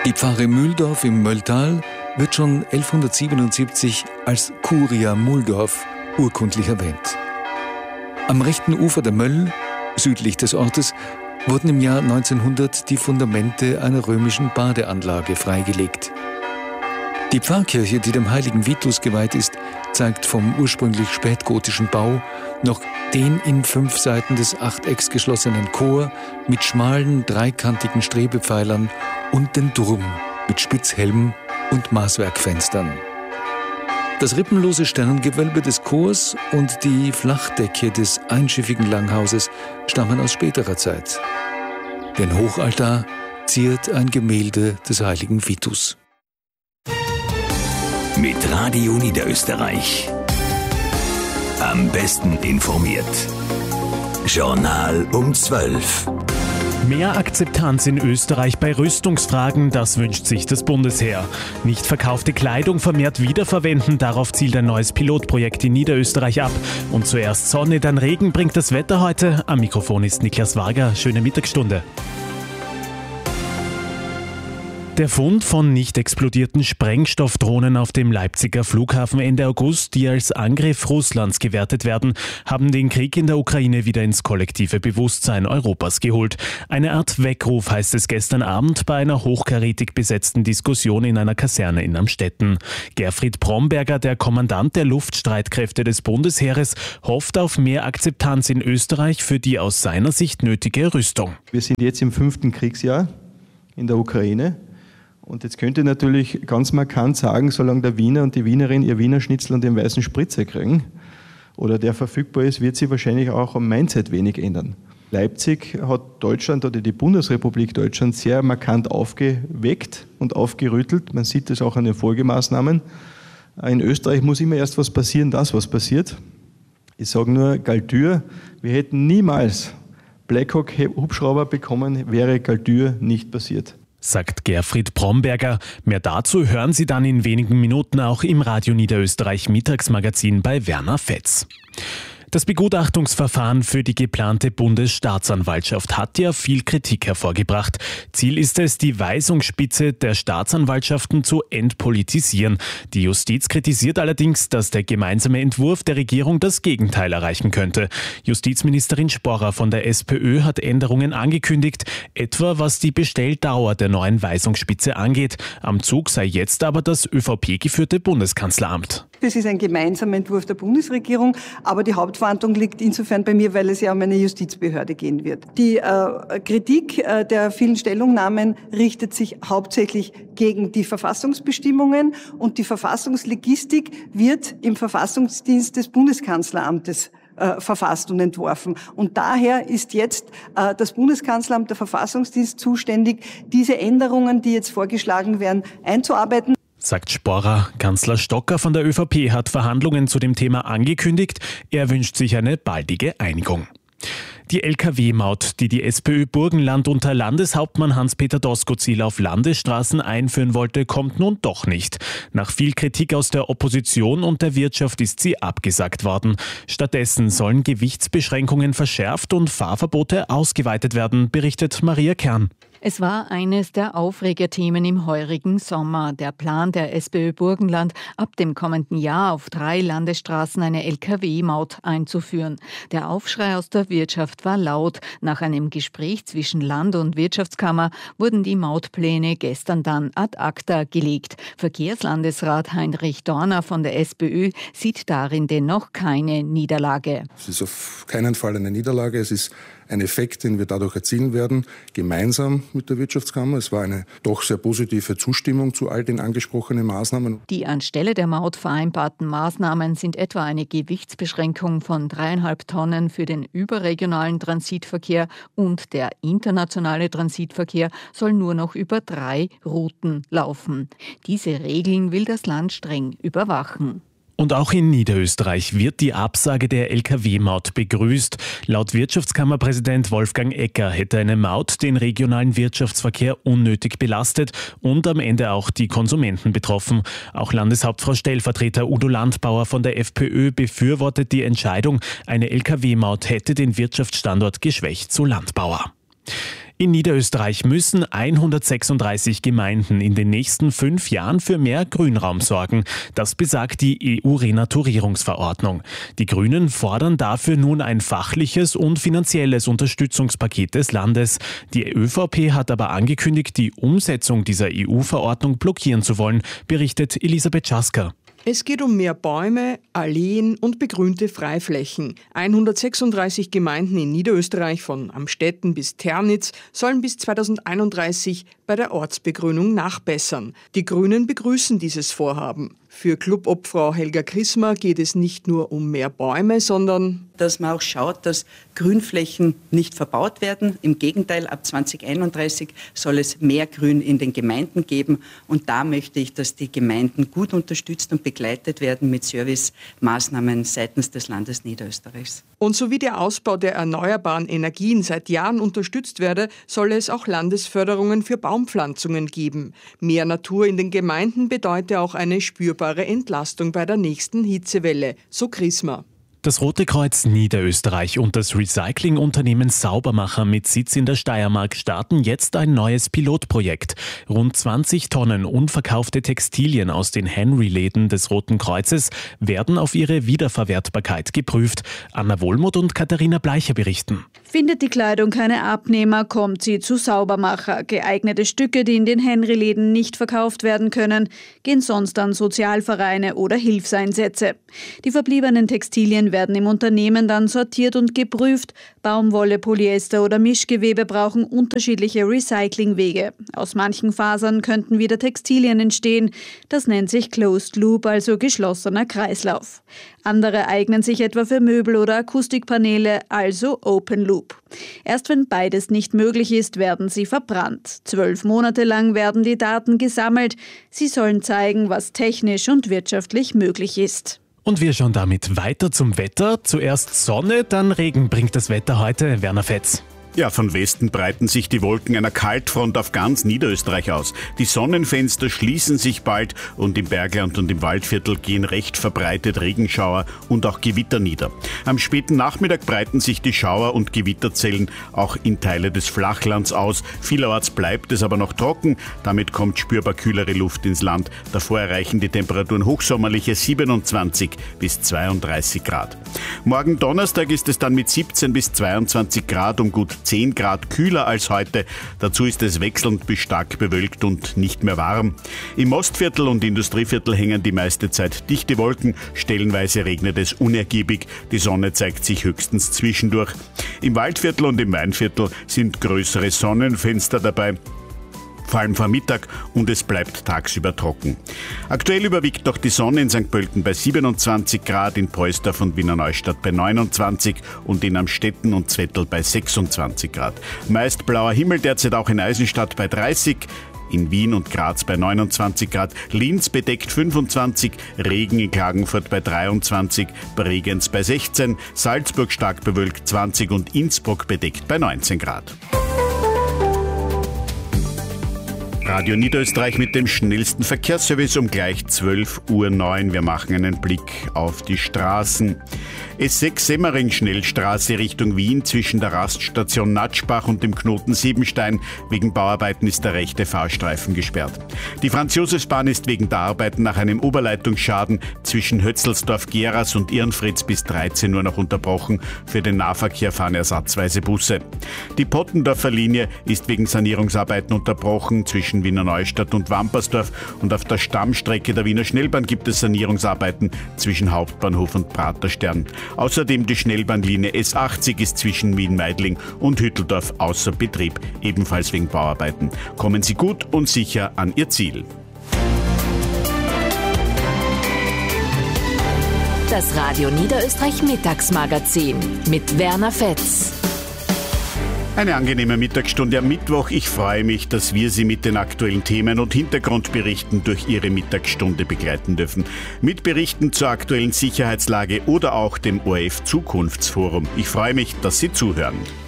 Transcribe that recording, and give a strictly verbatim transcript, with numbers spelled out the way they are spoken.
Die Pfarre Mühldorf im Mölltal wird schon elfhundertsiebenundsiebzig als Curia Muhldorf urkundlich erwähnt. Am rechten Ufer der Möll, südlich des Ortes, wurden im Jahr neunzehnhundert die Fundamente einer römischen Badeanlage freigelegt. Die Pfarrkirche, die dem heiligen Vitus geweiht ist, zeigt vom ursprünglich spätgotischen Bau noch den in fünf Seiten des Achtecks geschlossenen Chor mit schmalen, dreikantigen Strebepfeilern und den Turm mit Spitzhelm und Maßwerkfenstern. Das rippenlose Sternengewölbe des Chors und die Flachdecke des einschiffigen Langhauses stammen aus späterer Zeit. Den Hochaltar ziert ein Gemälde des heiligen Vitus. Mit Radio Niederösterreich. Am besten informiert. Journal um zwölf. Mehr Akzeptanz in Österreich bei Rüstungsfragen, das wünscht sich das Bundesheer. Nicht verkaufte Kleidung vermehrt wiederverwenden, darauf zielt ein neues Pilotprojekt in Niederösterreich ab. Und zuerst Sonne, dann Regen bringt das Wetter heute. Am Mikrofon ist Niklas Varga. Schöne Mittagsstunde. Der Fund von nicht explodierten Sprengstoffdrohnen auf dem Leipziger Flughafen Ende August, die als Angriff Russlands gewertet werden, haben den Krieg in der Ukraine wieder ins kollektive Bewusstsein Europas geholt. Eine Art Weckruf heißt es gestern Abend bei einer hochkarätig besetzten Diskussion in einer Kaserne in Amstetten. Gerfried Bromberger, der Kommandant der Luftstreitkräfte des Bundesheeres, hofft auf mehr Akzeptanz in Österreich für die aus seiner Sicht nötige Rüstung. Wir sind jetzt im fünften Kriegsjahr in der Ukraine. Und jetzt könnte ich natürlich ganz markant sagen, solange der Wiener und die Wienerin ihr Wiener Schnitzel und den weißen Spritzer kriegen oder der verfügbar ist, wird sich wahrscheinlich auch am Mindset wenig ändern. Leipzig hat Deutschland oder die Bundesrepublik Deutschland sehr markant aufgeweckt und aufgerüttelt. Man sieht das auch an den Folgemaßnahmen. In Österreich muss immer erst was passieren, das was passiert. Ich sage nur Galtür, wir hätten niemals Blackhawk-Hubschrauber bekommen, wäre Galtür nicht passiert. Sagt Gerfried Bromberger. Mehr dazu hören Sie dann in wenigen Minuten auch im Radio Niederösterreich Mittagsmagazin bei Werner Fetz. Das Begutachtungsverfahren für die geplante Bundesstaatsanwaltschaft hat ja viel Kritik hervorgebracht. Ziel ist es, die Weisungsspitze der Staatsanwaltschaften zu entpolitisieren. Die Justiz kritisiert allerdings, dass der gemeinsame Entwurf der Regierung das Gegenteil erreichen könnte. Justizministerin Sporrer von der SPÖ hat Änderungen angekündigt, etwa was die Bestelldauer der neuen Weisungsspitze angeht. Am Zug sei jetzt aber das ÖVP-geführte Bundeskanzleramt. Das ist ein gemeinsamer Entwurf der Bundesregierung, aber die Hauptverantwortung liegt insofern bei mir, weil es ja um eine Justizbehörde gehen wird. Die äh, Kritik äh, der vielen Stellungnahmen richtet sich hauptsächlich gegen die Verfassungsbestimmungen und die Verfassungslegistik wird im Verfassungsdienst des Bundeskanzleramtes äh, verfasst und entworfen. Und daher ist jetzt äh, das Bundeskanzleramt, der Verfassungsdienst zuständig, diese Änderungen, die jetzt vorgeschlagen werden, einzuarbeiten. Sagt Sporrer. Kanzler Stocker von der ÖVP hat Verhandlungen zu dem Thema angekündigt. Er wünscht sich eine baldige Einigung. Die L K W-Maut, die die SPÖ Burgenland unter Landeshauptmann Hans-Peter Doskozil auf Landesstraßen einführen wollte, kommt nun doch nicht. Nach viel Kritik aus der Opposition und der Wirtschaft ist sie abgesagt worden. Stattdessen sollen Gewichtsbeschränkungen verschärft und Fahrverbote ausgeweitet werden, berichtet Maria Kern. Es war eines der Aufregerthemen im heurigen Sommer. Der Plan der SPÖ Burgenland, ab dem kommenden Jahr auf drei Landesstraßen eine L K W-Maut einzuführen. Der Aufschrei aus der Wirtschaft war laut. Nach einem Gespräch zwischen Land- und Wirtschaftskammer wurden die Mautpläne gestern dann ad acta gelegt. Verkehrslandesrat Heinrich Dorner von der SPÖ sieht darin dennoch keine Niederlage. Es ist auf keinen Fall eine Niederlage. Es ist ein Effekt, den wir dadurch erzielen werden, gemeinsam mit der Wirtschaftskammer. Es war eine doch sehr positive Zustimmung zu all den angesprochenen Maßnahmen. Die anstelle der Maut vereinbarten Maßnahmen sind etwa eine Gewichtsbeschränkung von dreieinhalb Tonnen für den überregionalen Transitverkehr und der internationale Transitverkehr soll nur noch über drei Routen laufen. Diese Regeln will das Land streng überwachen. Und auch in Niederösterreich wird die Absage der L K W-Maut begrüßt. Laut Wirtschaftskammerpräsident Wolfgang Ecker hätte eine Maut den regionalen Wirtschaftsverkehr unnötig belastet und am Ende auch die Konsumenten betroffen. Auch Landeshauptfrau Stellvertreter Udo Landbauer von der FPÖ befürwortet die Entscheidung, eine L K W-Maut hätte den Wirtschaftsstandort geschwächt, so Landbauer. In Niederösterreich müssen hundertsechsunddreißig Gemeinden in den nächsten fünf Jahren für mehr Grünraum sorgen. Das besagt die E U-Renaturierungsverordnung. Die Grünen fordern dafür nun ein fachliches und finanzielles Unterstützungspaket des Landes. Die ÖVP hat aber angekündigt, die Umsetzung dieser E U-Verordnung blockieren zu wollen, berichtet Elisabeth Schasker. Es geht um mehr Bäume, Alleen und begrünte Freiflächen. hundertsechsunddreißig Gemeinden in Niederösterreich von Amstetten bis Ternitz sollen bis zweitausendeinunddreißig bei der Ortsbegrünung nachbessern. Die Grünen begrüßen dieses Vorhaben. Für Clubobfrau Helga Chrismer geht es nicht nur um mehr Bäume, sondern dass man auch schaut, dass Grünflächen nicht verbaut werden. Im Gegenteil, ab zweitausendeinunddreißig soll es mehr Grün in den Gemeinden geben. Und da möchte ich, dass die Gemeinden gut unterstützt und begleitet werden mit Servicemaßnahmen seitens des Landes Niederösterreichs. Und so wie der Ausbau der erneuerbaren Energien seit Jahren unterstützt werde, soll es auch Landesförderungen für Baumpflanzungen geben. Mehr Natur in den Gemeinden bedeutet auch eine spürbare Entlastung bei der nächsten Hitzewelle, so Chrismer. Das Rote Kreuz Niederösterreich und das Recyclingunternehmen Saubermacher mit Sitz in der Steiermark starten jetzt ein neues Pilotprojekt. Rund zwanzig Tonnen unverkaufte Textilien aus den Henry-Läden des Roten Kreuzes werden auf ihre Wiederverwertbarkeit geprüft. Anna Wohlmuth und Katharina Bleicher berichten. Findet die Kleidung keine Abnehmer, kommt sie zu Saubermacher. Geeignete Stücke, die in den Henry-Läden nicht verkauft werden können, gehen sonst an Sozialvereine oder Hilfseinsätze. Die verbliebenen Textilien werden im Unternehmen dann sortiert und geprüft. Baumwolle, Polyester oder Mischgewebe brauchen unterschiedliche Recyclingwege. Aus manchen Fasern könnten wieder Textilien entstehen. Das nennt sich Closed Loop, also geschlossener Kreislauf. Andere eignen sich etwa für Möbel oder Akustikpaneele, also Open Loop. Erst wenn beides nicht möglich ist, werden sie verbrannt. Zwölf Monate lang werden die Daten gesammelt. Sie sollen zeigen, was technisch und wirtschaftlich möglich ist. Und wir schauen damit weiter zum Wetter. Zuerst Sonne, dann Regen bringt das Wetter heute. Werner Fetz. Ja, von Westen breiten sich die Wolken einer Kaltfront auf ganz Niederösterreich aus. Die Sonnenfenster schließen sich bald und im Bergland und im Waldviertel gehen recht verbreitet Regenschauer und auch Gewitter nieder. Am späten Nachmittag breiten sich die Schauer- und Gewitterzellen auch in Teile des Flachlands aus. Vielerorts bleibt es aber noch trocken. Damit kommt spürbar kühlere Luft ins Land. Davor erreichen die Temperaturen hochsommerliche siebenundzwanzig bis zweiunddreißig Grad. Morgen Donnerstag ist es dann mit siebzehn bis zweiundzwanzig Grad um gut zehn Grad kühler als heute. Dazu ist es wechselnd bis stark bewölkt und nicht mehr warm. Im Ostviertel und Industrieviertel hängen die meiste Zeit dichte Wolken. Stellenweise regnet es unergiebig. Die Sonne zeigt sich höchstens zwischendurch. Im Waldviertel und im Weinviertel sind größere Sonnenfenster dabei, vor allem vor Mittag, und es bleibt tagsüber trocken. Aktuell überwiegt noch die Sonne in Sankt Pölten bei siebenundzwanzig Grad, in Preußdorf und Wiener Neustadt bei neunundzwanzig und in Amstetten und Zwettl bei sechsundzwanzig Grad. Meist blauer Himmel derzeit auch in Eisenstadt bei dreißig, in Wien und Graz bei neunundzwanzig Grad, Linz bedeckt fünfundzwanzig, Regen in Klagenfurt bei dreiundzwanzig, Bregenz bei sechzehn, Salzburg stark bewölkt zwanzig und Innsbruck bedeckt bei neunzehn Grad. Radio Niederösterreich mit dem schnellsten Verkehrsservice um gleich zwölf Uhr neun. Wir machen einen Blick auf die Straßen. S sechs Semmering-Schnellstraße Richtung Wien zwischen der Raststation Natschbach und dem Knoten Siebenstein. Wegen Bauarbeiten ist der rechte Fahrstreifen gesperrt. Die Franz-Josefs-Bahn ist wegen der Arbeiten nach einem Oberleitungsschaden zwischen Hötzelsdorf-Geras und Irnfritz bis dreizehn Uhr noch unterbrochen. Für den Nahverkehr fahren ersatzweise Busse. Die Pottendorfer Linie ist wegen Sanierungsarbeiten unterbrochen zwischen Wiener Neustadt und Wampersdorf, und auf der Stammstrecke der Wiener Schnellbahn gibt es Sanierungsarbeiten zwischen Hauptbahnhof und Praterstern. Außerdem die Schnellbahnlinie S achtzig ist zwischen Wien-Meidling und Hütteldorf außer Betrieb, ebenfalls wegen Bauarbeiten. Kommen Sie gut und sicher an Ihr Ziel. Das Radio Niederösterreich Mittagsmagazin mit Werner Fetz. Eine angenehme Mittagsstunde am Mittwoch. Ich freue mich, dass wir Sie mit den aktuellen Themen und Hintergrundberichten durch Ihre Mittagsstunde begleiten dürfen. Mit Berichten zur aktuellen Sicherheitslage oder auch dem O R F Zukunftsforum. Ich freue mich, dass Sie zuhören.